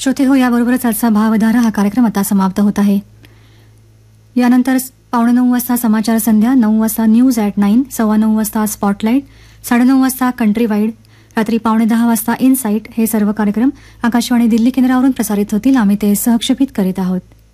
श्रोते हो, याबरोबरच आजचा भावधारा हा कार्यक्रम आता समाप्त होत आहे. यानंतर 8:45 वाजता समाचार संध्या, 9 वाजता न्यूज ॲट 9, 9:15 वाजता स्पॉटलाईट, 9:30 वाजता कंट्री वाईड, रात्री 9:45 वाजता इनसाईट हे सर्व कार्यक्रम आकाशवाणी दिल्ली केंद्रावरून प्रसारित होतील. आम्ही ते सहक्षेपित करीत आहोत.